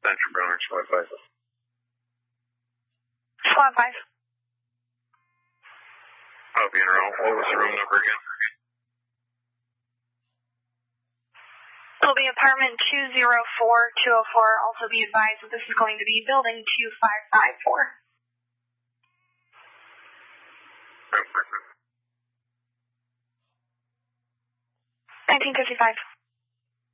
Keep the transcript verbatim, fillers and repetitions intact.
Central Browner, Squad five. Squad five. I'll be in a row. What was the room number again? It'll be apartment two zero four two oh four. Also be advised that this is going to be building two five five four. nineteen fifty-five.